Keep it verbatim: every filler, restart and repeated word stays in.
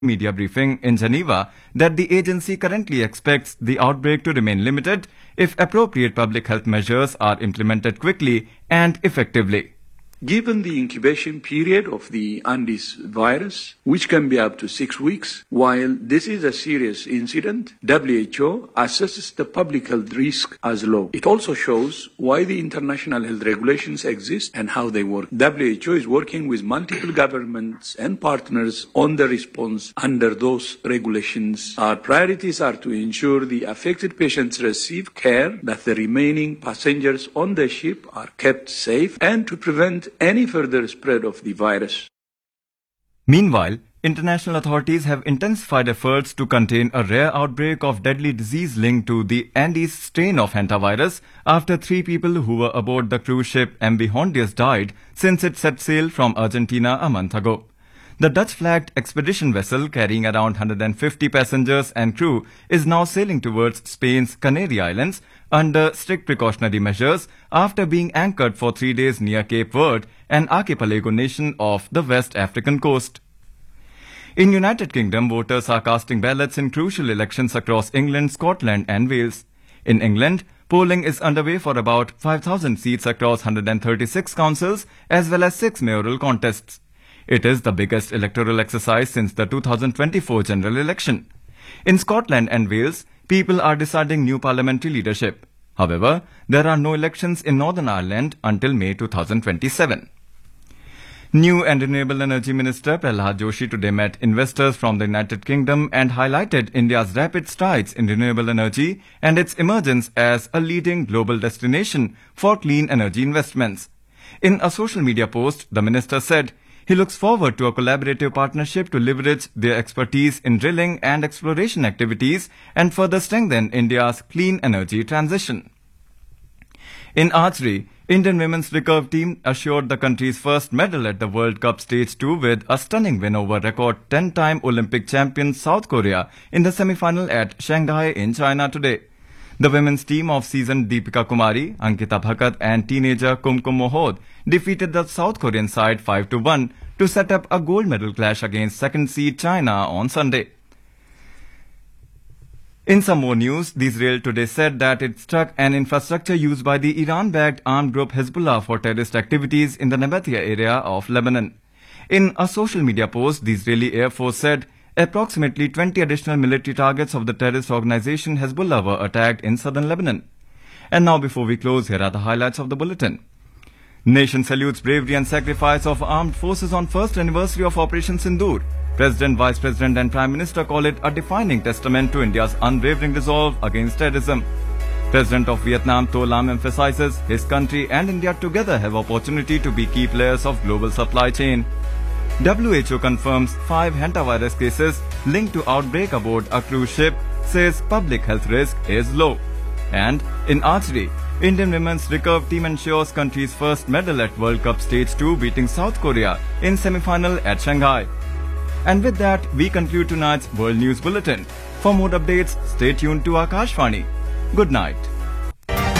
media briefing in Geneva that the agency currently expects the outbreak to remain limited if appropriate public health measures are implemented quickly and effectively. Given the incubation period of the Andes virus, which can be up to six weeks, while this is a serious incident, W H O assesses the public health risk as low. It also shows why the international health regulations exist and how they work. W H O is working with multiple governments and partners on the response under those regulations. Our priorities are to ensure the affected patients receive care, that the remaining passengers on the ship are kept safe, and to prevent any further spread of the virus. Meanwhile, international authorities have intensified efforts to contain a rare outbreak of deadly disease linked to the Andes strain of hantavirus after three people who were aboard the cruise ship M V Hondius died since it set sail from Argentina a month ago. The Dutch-flagged expedition vessel carrying around one hundred fifty passengers and crew is now sailing towards Spain's Canary Islands under strict precautionary measures after being anchored for three days near Cape Verde, an archipelago nation off the West African coast. In United Kingdom, voters are casting ballots in crucial elections across England, Scotland and Wales. In England, polling is underway for about five thousand seats across one hundred thirty-six councils as well as six mayoral contests. It is the biggest electoral exercise since the two thousand twenty-four general election. In Scotland and Wales, people are deciding new parliamentary leadership. However, there are no elections in Northern Ireland until May two thousand twenty-seven. New and Renewable Energy Minister Prahlad Joshi today met investors from the United Kingdom and highlighted India's rapid strides in renewable energy and its emergence as a leading global destination for clean energy investments. In a social media post, the minister said he looks forward to a collaborative partnership to leverage their expertise in drilling and exploration activities and further strengthen India's clean energy transition. In archery, Indian women's recurve team assured the country's first medal at the World Cup Stage two with a stunning win over record ten-time Olympic champion South Korea in the semi-final at Shanghai in China today. The women's team of seasoned Deepika Kumari, Ankita Bhakat and teenager Kumkum Mohod defeated the South Korean side five to one to set up a gold medal clash against second seed China on Sunday. In some more news, the Israel today said that it struck an infrastructure used by the Iran-backed armed group Hezbollah for terrorist activities in the Nabatea area of Lebanon. In a social media post, the Israeli Air Force said approximately twenty additional military targets of the terrorist organization Hezbollah were attacked in southern Lebanon. And now before we close, here are the highlights of the bulletin. Nation salutes bravery and sacrifice of armed forces on first anniversary of Operation Sindoor. President, Vice President and Prime Minister call it a defining testament to India's unwavering resolve against terrorism. President of Vietnam To Lam emphasizes his country and India together have opportunity to be key players of global supply chain. W H O confirms five hantavirus cases linked to outbreak aboard a cruise ship, says public health risk is low. And in archery, Indian women's recurve team ensures country's first medal at World Cup Stage two, beating South Korea in semi-final at Shanghai. And with that, we conclude tonight's World News Bulletin. For more updates, stay tuned to Akashvani. Good night.